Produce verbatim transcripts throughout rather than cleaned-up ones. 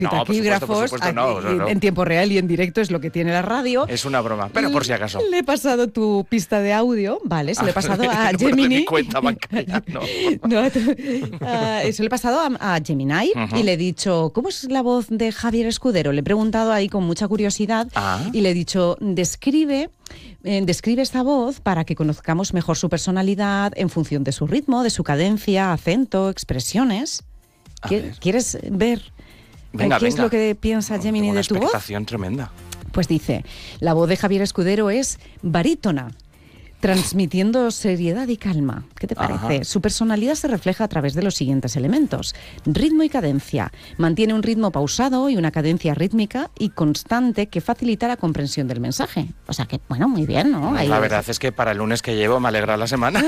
pitaquígrafos, por supuesto, por supuesto, no, no, no. en tiempo real y en directo es lo que tiene la radio. Es una broma, pero por si acaso. Le he pasado tu pista de audio, vale, se lo he pasado a Gemini. De mi cuenta bancaria, no. no, uh, se lo he pasado a, a Gemini uh-huh. y le he dicho, ¿cómo es la voz de Javier Escudero? Le he preguntado ahí con mucha curiosidad ah. y le he dicho, describe... Eh, describe esta voz para que conozcamos mejor su personalidad en función de su ritmo, de su cadencia, acento, expresiones. Ver. ¿Quieres ver venga, qué venga. es lo que piensa Gemini Tengo una de tu voz? Una expectación tremenda. Pues dice, la voz de Javier Escudero es barítona, transmitiendo seriedad y calma. ¿Qué te parece? Ajá. Su personalidad se refleja a través de los siguientes elementos. Ritmo y cadencia. Mantiene un ritmo pausado y una cadencia rítmica y constante que facilita la comprensión del mensaje. O sea que, bueno, muy bien, ¿no? Ahí la verdad es. es que para el lunes que llevo me alegra la semana.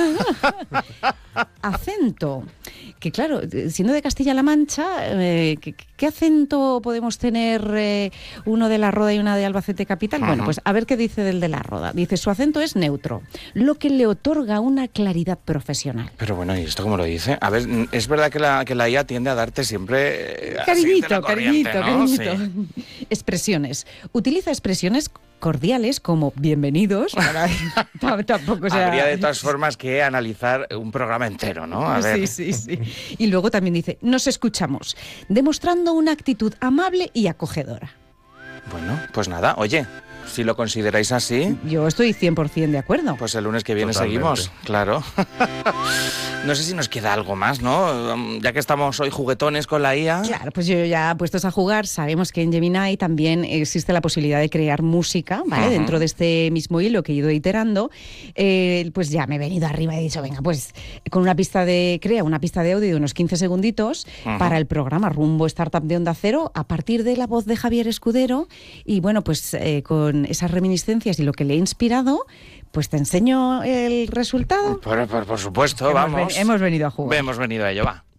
Acento. Que claro, siendo de Castilla-La Mancha, eh, ¿qué, ¿qué acento podemos tener eh, uno de La Roda y una de Albacete Capital? Uh-huh. Bueno, pues a ver qué dice del de La Roda. Dice, su acento es neutro, lo que le otorga una claridad profesional. Pero bueno, ¿y esto cómo lo dice? A ver, es verdad que la, que la I A tiende a darte siempre... Eh, cariñito, corriente, cariñito, ¿no? cariñito. Sí. Expresiones. Utiliza expresiones cordiales como bienvenidos. Tampoco, o sea... Habría de todas formas que analizar un programa entero, ¿no? A ver. Sí, sí, sí. Y luego también dice, nos escuchamos, demostrando una actitud amable y acogedora. Bueno, pues nada, oye, si lo consideráis así... Yo estoy cien por ciento de acuerdo. Pues el lunes que viene Totalmente. Seguimos, claro. No sé si nos queda algo más, ¿no? Ya que estamos hoy juguetones con la I A. Claro, pues yo ya puestos a jugar, sabemos que en Gemini también existe la posibilidad de crear música, ¿vale? Uh-huh. Dentro de este mismo hilo que he ido iterando, eh, pues ya me he venido arriba y he dicho, venga, pues con una pista de, crea una pista de audio de unos quince segunditos uh-huh. para el programa Rumbo Startup de Onda Cero, a partir de la voz de Javier Escudero, y bueno, pues eh, con esas reminiscencias y lo que le he inspirado, pues te enseño el resultado. Por, por, por supuesto, hemos vamos. Ven, hemos venido a jugar. Hemos venido a ello, va.